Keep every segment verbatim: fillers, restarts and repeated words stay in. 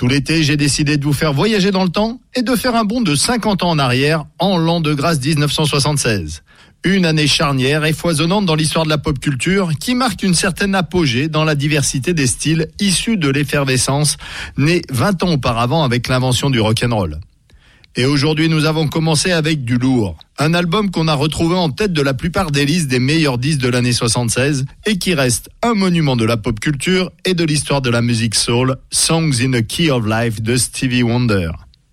Tout l'été, j'ai décidé de vous faire voyager dans le temps et de faire un bond de cinquante ans en arrière, en l'an de grâce dix-neuf cent soixante-seize. Une année charnière et foisonnante dans l'histoire de la pop culture qui marque une certaine apogée dans la diversité des styles issus de l'effervescence née vingt ans auparavant avec l'invention du rock'n'roll. Et aujourd'hui, nous avons commencé avec du lourd. Un album qu'on a retrouvé en tête de la plupart des listes des meilleurs disques de l'année soixante-seize et qui reste un monument de la pop culture et de l'histoire de la musique soul, Songs in the Key of Life de Stevie Wonder.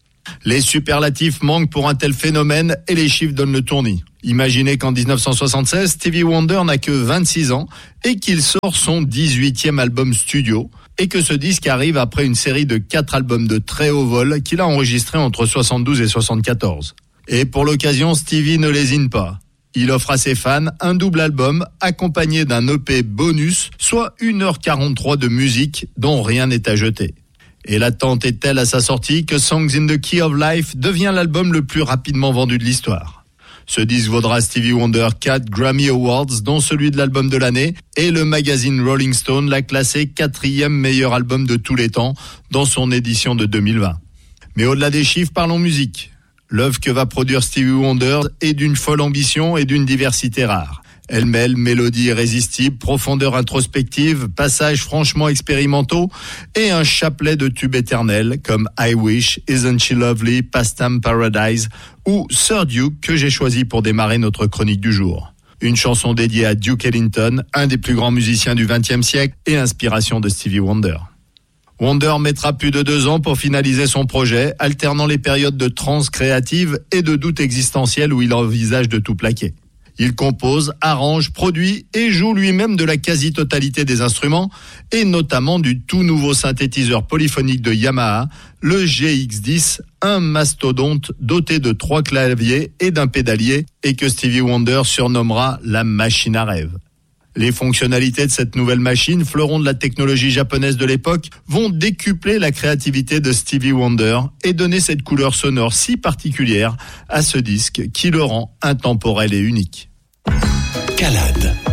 Les superlatifs manquent pour un tel phénomène et les chiffres donnent le tournis. Imaginez qu'en dix-neuf cent soixante-seize, Stevie Wonder n'a que vingt-six ans et qu'il sort son dix-huitième album studio et que ce disque arrive après une série de quatre albums de très haut vol qu'il a enregistrés entre soixante-douze et soixante-quatorze. Et pour l'occasion, Stevie ne lésine pas. Il offre à ses fans un double album accompagné d'un E P bonus, soit une heure quarante-trois de musique dont rien n'est à jeter. Et l'attente est telle à sa sortie que Songs in the Key of Life devient l'album le plus rapidement vendu de l'histoire. Ce disque vaudra à Stevie Wonder quatre Grammy Awards, dont celui de l'album de l'année, et le magazine Rolling Stone l'a classé quatrième meilleur album de tous les temps dans son édition de deux mille vingt. Mais au-delà des chiffres, parlons musique. L'œuvre que va produire Stevie Wonder est d'une folle ambition et d'une diversité rare. Elle mêle mélodie irrésistible, profondeur introspective, passages franchement expérimentaux et un chapelet de tubes éternels comme I Wish, Isn't She Lovely, Pastime Paradise ou Sir Duke que j'ai choisi pour démarrer notre chronique du jour. Une chanson dédiée à Duke Ellington, un des plus grands musiciens du vingtième siècle et inspiration de Stevie Wonder. Wonder mettra plus de deux ans pour finaliser son projet, alternant les périodes de transe créative et de doute existentiel où il envisage de tout plaquer. Il compose, arrange, produit et joue lui-même de la quasi-totalité des instruments et notamment du tout nouveau synthétiseur polyphonique de Yamaha, le G X dix, un mastodonte doté de trois claviers et d'un pédalier et que Stevie Wonder surnommera la machine à rêve. Les fonctionnalités de cette nouvelle machine, fleuron de la technologie japonaise de l'époque, vont décupler la créativité de Stevie Wonder et donner cette couleur sonore si particulière à ce disque qui le rend intemporel et unique. Calade.